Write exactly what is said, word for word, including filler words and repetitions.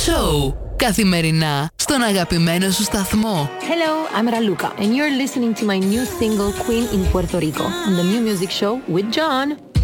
Show. Καθημερινά στον αγαπημένο σου σταθμό. Hello, I'm Raluca and you're listening to my new single Queen in Puerto Rico on the New Music Show with John.